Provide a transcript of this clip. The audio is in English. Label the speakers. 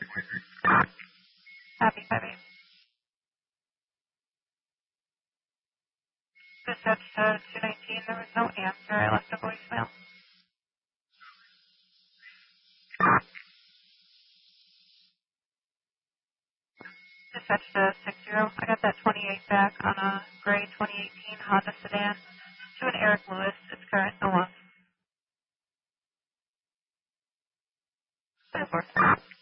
Speaker 1: Happy 5-8. Dispatch to 219, there was no answer. I left a voicemail. Dispatch to 60. I got that 28 back on a gray 2018 Honda sedan to an Eric Lewis. It's current, no loss. 5-4.